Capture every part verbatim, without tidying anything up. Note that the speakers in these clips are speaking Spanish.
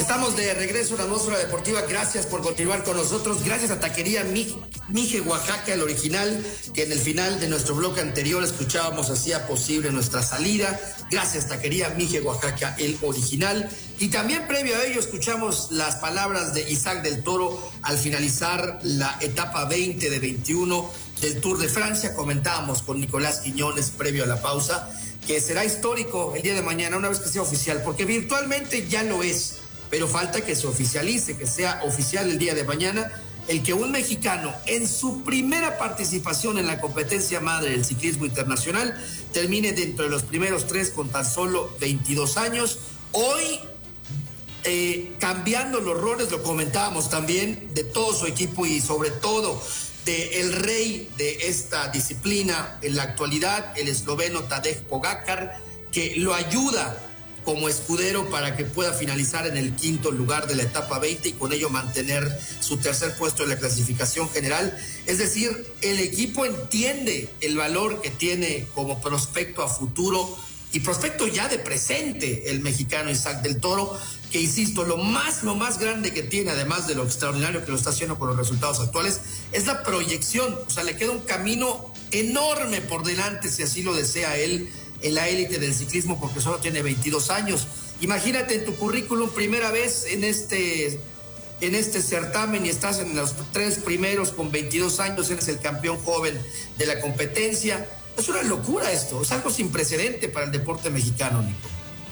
Estamos de regreso en la atmósfera deportiva. Gracias por continuar con nosotros. Gracias a Taquería Mije Oaxaca, el original, que en el final de nuestro bloque anterior escuchábamos, hacía posible nuestra salida. Gracias, Taquería Mije Oaxaca, el original. Y también previo a ello escuchamos las palabras de Isaac del Toro al finalizar la etapa veinte de veintiuno del Tour de Francia. Comentábamos con Nicolás Quiñones previo a la pausa que será histórico el día de mañana, una vez que sea oficial, porque virtualmente ya lo es, pero falta que se oficialice, que sea oficial el día de mañana, el que un mexicano en su primera participación en la competencia madre del ciclismo internacional termine dentro de los primeros tres con tan solo veintidós años. Hoy, eh, cambiando los roles, lo comentábamos también, de todo su equipo y sobre todo de el rey de esta disciplina en la actualidad, el esloveno Tadej Pogačar, que lo ayuda como escudero para que pueda finalizar en el quinto lugar de la etapa veinte y con ello mantener su tercer puesto en la clasificación general. Es decir, el equipo entiende el valor que tiene como prospecto a futuro y prospecto ya de presente el mexicano Isaac del Toro, que insisto, lo más, lo más grande que tiene, además de lo extraordinario que lo está haciendo con los resultados actuales, es la proyección. O sea, le queda un camino enorme por delante, si así lo desea él, en la élite del ciclismo, porque solo tiene veintidós años. Imagínate en tu currículum, primera vez en este, en este certamen y estás en los tres primeros con veintidós años, eres el campeón joven de la competencia. Es una locura esto, es algo sin precedente para el deporte mexicano, Nico.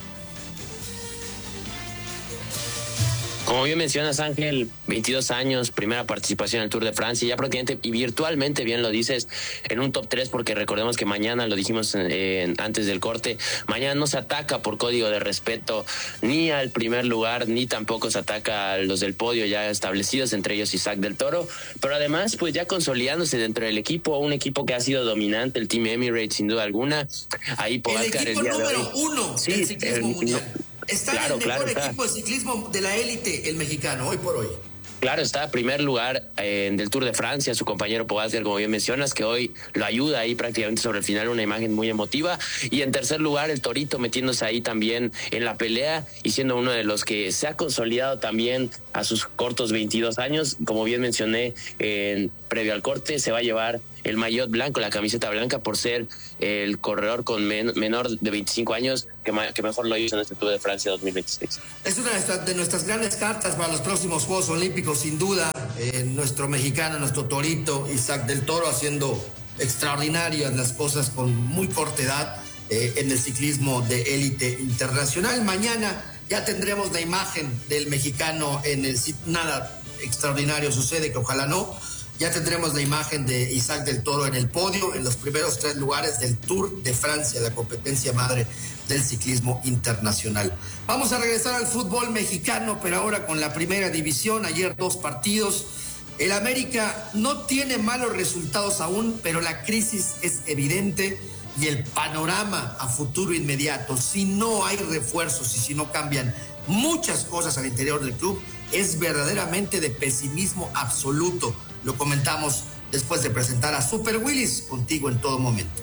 Como bien mencionas, Ángel, veintidós años, primera participación en el Tour de Francia, ya prácticamente y virtualmente, bien lo dices, en un top tres, porque recordemos que mañana, lo dijimos eh, antes del corte, mañana no se ataca por código de respeto ni al primer lugar, ni tampoco se ataca a los del podio ya establecidos, entre ellos Isaac del Toro, pero además, pues ya consolidándose dentro del equipo, un equipo que ha sido dominante, el Team Emirates, sin duda alguna. Ahí Pogačar, el equipo el día número de hoy, uno sí, del ciclismo el, mundial. Está claro, en el mejor claro, equipo de ciclismo de la élite, el mexicano, hoy por hoy. Claro, está en primer lugar eh, del Tour de Francia, su compañero Pogačar, como bien mencionas, que hoy lo ayuda ahí prácticamente sobre el final, una imagen muy emotiva. Y en tercer lugar, el Torito metiéndose ahí también en la pelea y siendo uno de los que se ha consolidado también a sus cortos veintidós años. Como bien mencioné, eh, previo al corte, se va a llevar el maillot blanco, la camiseta blanca, por ser el corredor con men- menor de veinticinco años que, ma- que mejor lo hizo en este Tour de Francia dos mil veintiséis. Es una de nuestras, de nuestras grandes cartas para los próximos Juegos Olímpicos, sin duda. Eh, nuestro mexicano, nuestro Torito, Isaac del Toro, haciendo extraordinarias las cosas con muy corta edad eh, en el ciclismo de élite internacional. Mañana ya tendremos la imagen del mexicano en el sitio. Nada extraordinario sucede, que ojalá no. Ya tendremos la imagen de Isaac del Toro en el podio, en los primeros tres lugares del Tour de Francia, la competencia madre del ciclismo internacional. Vamos a regresar al fútbol mexicano, pero ahora con la primera división. Ayer dos partidos. El América no tiene malos resultados aún, pero la crisis es evidente y el panorama a futuro inmediato, si no hay refuerzos y si no cambian muchas cosas al interior del club, es verdaderamente de pesimismo absoluto. Lo comentamos después de presentar a Super Willis, contigo en todo momento.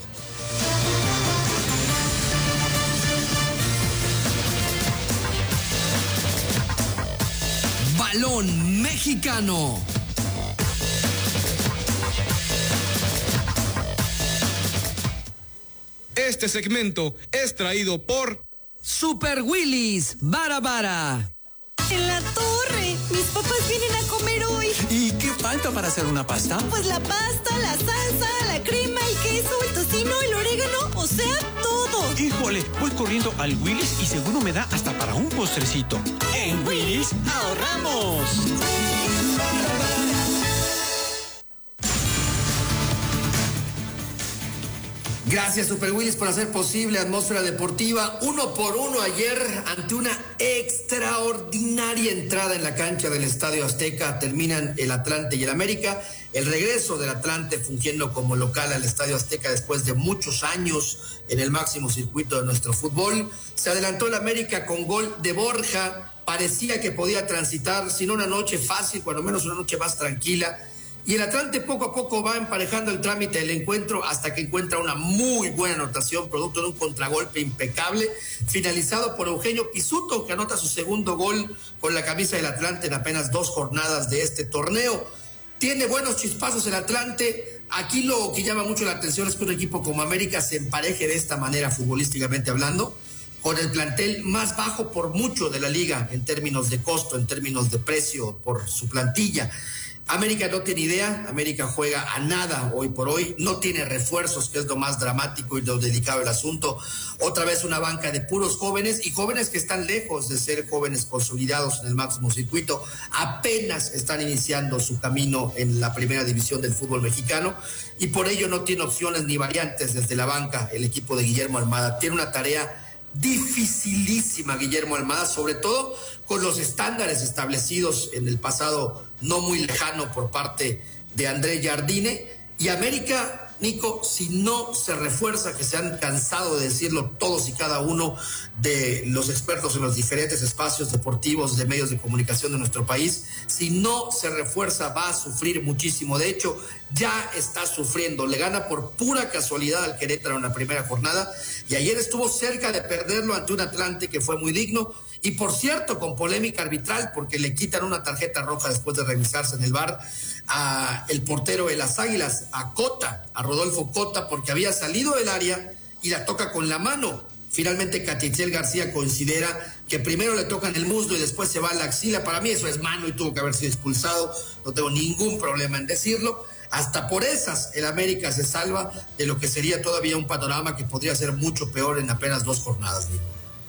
Balón mexicano. Este segmento es traído por Super Willis, Bara Bara. En la torre, mis papás vienen a comer hoy. ¿Y qué falta para hacer una pasta? Pues la pasta, la salsa, la crema, el queso, el tocino, el orégano, o sea, todo. Híjole, voy corriendo al Willis y seguro me da hasta para un postrecito. En Willis ahorramos. Gracias, Super Willis, por hacer posible Atmósfera Deportiva. Uno por uno ayer ante una extraordinaria entrada en la cancha del Estadio Azteca. Terminan el Atlante y el América. El regreso del Atlante fungiendo como local al Estadio Azteca después de muchos años en el máximo circuito de nuestro fútbol. Se adelantó el América con gol de Borja. Parecía que podía transitar, sin una noche fácil, cuando menos una noche más tranquila. Y el Atlante poco a poco va emparejando el trámite del encuentro hasta que encuentra una muy buena anotación, producto de un contragolpe impecable, finalizado por Eugenio Pizzuto, que anota su segundo gol con la camisa del Atlante en apenas dos jornadas de este torneo. Tiene buenos chispazos el Atlante. Aquí lo que llama mucho la atención es que un equipo como América se empareje de esta manera, futbolísticamente hablando, con el plantel más bajo por mucho de la liga en términos de costo, en términos de precio por su plantilla. América no tiene idea, América juega a nada hoy por hoy, no tiene refuerzos, que es lo más dramático y lo delicado del asunto. Otra vez una banca de puros jóvenes y jóvenes que están lejos de ser jóvenes consolidados en el máximo circuito, apenas están iniciando su camino en la primera división del fútbol mexicano y por ello no tiene opciones ni variantes desde la banca. El equipo de Guillermo Almada tiene una tarea dificilísima, Guillermo Almada, sobre todo con los estándares establecidos en el pasado no muy lejano por parte de André Jardine. Y América, Nico, si no se refuerza, que se han cansado de decirlo todos y cada uno de los expertos en los diferentes espacios deportivos de medios de comunicación de nuestro país, si no se refuerza va a sufrir muchísimo. De hecho, ya está sufriendo, le gana por pura casualidad al Querétaro en la primera jornada y ayer estuvo cerca de perderlo ante un Atlante que fue muy digno y por cierto con polémica arbitral porque le quitan una tarjeta roja después de revisarse en el V A R a el portero de las Águilas, a Cota, a Rodolfo Cota, porque había salido del área y la toca con la mano. Finalmente Catitzel García considera que primero le tocan el muslo y después se va a la axila. Para mí eso es mano y tuvo que haber sido expulsado, no tengo ningún problema en decirlo. Hasta por esas el América se salva de lo que sería todavía un panorama que podría ser mucho peor en apenas dos jornadas, Nico.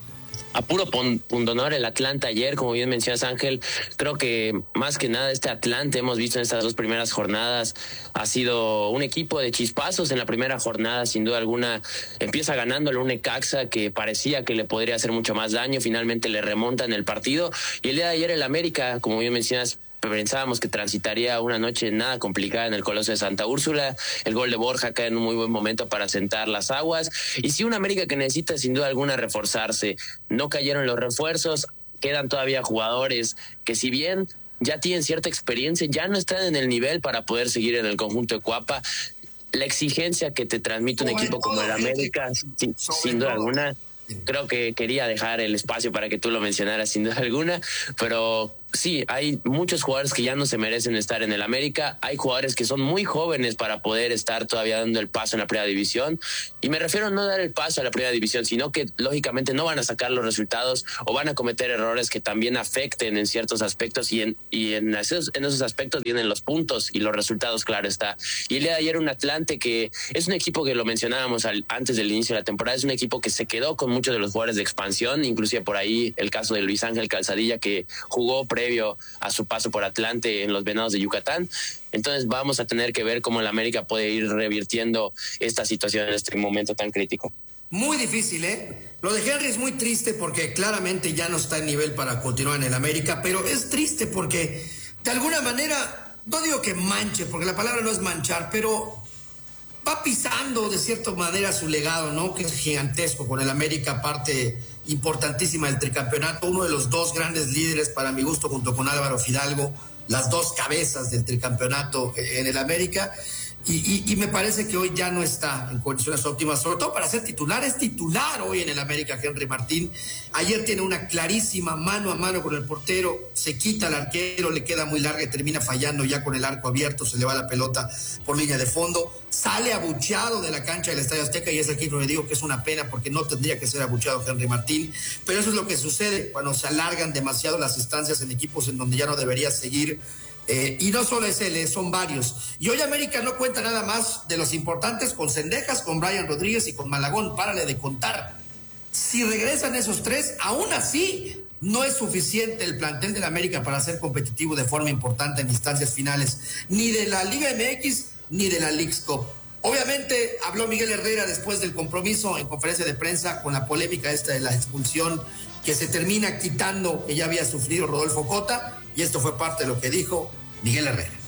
A puro pundonor el Atlante ayer, como bien mencionas, Ángel, creo que más que nada este Atlante hemos visto en estas dos primeras jornadas ha sido un equipo de chispazos. En la primera jornada, sin duda alguna, empieza ganándole un Necaxa que parecía que le podría hacer mucho más daño, finalmente le remonta en el partido, y el día de ayer el América, como bien mencionas, pensábamos que transitaría una noche nada complicada en el Coloso de Santa Úrsula. El gol de Borja cae en un muy buen momento para sentar las aguas. Y sí, una América que necesita sin duda alguna reforzarse. No cayeron los refuerzos, quedan todavía jugadores que si bien ya tienen cierta experiencia, ya no están en el nivel para poder seguir en el conjunto de Cuapa. La exigencia que te transmite un equipo como el América, sin, sin duda alguna, creo que quería dejar el espacio para que tú lo mencionaras sin duda alguna, pero sí, hay muchos jugadores que ya no se merecen estar en el América, hay jugadores que son muy jóvenes para poder estar todavía dando el paso en la primera división, y me refiero a no dar el paso a la primera división, sino que lógicamente no van a sacar los resultados o van a cometer errores que también afecten en ciertos aspectos, y en, y en, esos, en esos aspectos vienen los puntos y los resultados, claro está. Y el día de ayer un Atlante que es un equipo que lo mencionábamos al, antes del inicio de la temporada, es un equipo que se quedó con muchos de los jugadores de expansión, inclusive por ahí el caso de Luis Ángel Calzadilla, que jugó pre previo a su paso por Atlante en los Venados de Yucatán. Entonces vamos a tener que ver cómo el América puede ir revirtiendo esta situación en este momento tan crítico. Muy difícil, ¿eh? Lo de Henry es muy triste porque claramente ya no está en nivel para continuar en el América, pero es triste porque de alguna manera, no digo que manche, porque la palabra no es manchar, pero va pisando de cierta manera su legado, ¿no? Que es gigantesco con el América, parte importantísima del tricampeonato, uno de los dos grandes líderes para mi gusto junto con Álvaro Fidalgo, las dos cabezas del tricampeonato en el América, y, y, y me parece que hoy ya no está en condiciones óptimas, sobre todo para ser titular. Es titular hoy en el América Henry Martín. Ayer tiene una clarísima mano a mano con el portero, se quita al arquero, le queda muy larga y termina fallando ya con el arco abierto, se le va la pelota por línea de fondo, sale abucheado de la cancha del Estadio Azteca, y es aquí donde digo que es una pena porque no tendría que ser abucheado Henry Martín, pero eso es lo que sucede cuando se alargan demasiado las instancias en equipos en donde ya no debería seguir. Eh, y no solo es él, son varios. Y hoy América no cuenta nada más de los importantes con Cendejas, con Brian Rodríguez y con Malagón. Párale de contar. Si regresan esos tres, aún así no es suficiente el plantel del América para ser competitivo de forma importante en instancias finales, ni de la Liga M X ni de la Leagues Cup. Obviamente habló Miguel Herrera después del compromiso en conferencia de prensa con la polémica esta de la expulsión que se termina quitando, que ya había sufrido Rodolfo Cota, y esto fue parte de lo que dijo Miguel Herrera.